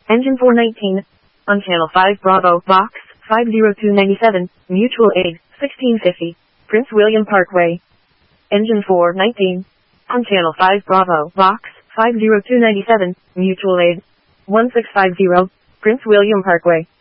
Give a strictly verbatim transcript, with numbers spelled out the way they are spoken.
Engine four nineteen. On Channel five Bravo, Box five oh two nine seven, Mutual Aid, sixteen fifty, Prince William Parkway. Engine four nineteen. On Channel five Bravo, Box five oh two nine seven, Mutual Aid, one six five zero, Prince William Parkway.